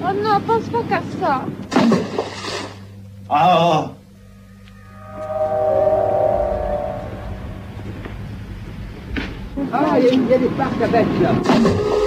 Oh non, pense pas qu'à ça. Ah. Ah, il y a des parcs à bêtes là.